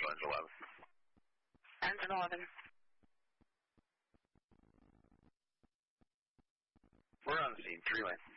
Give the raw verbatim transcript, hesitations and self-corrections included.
Engine eleven. Engine eleven. We're on the scene, three lane.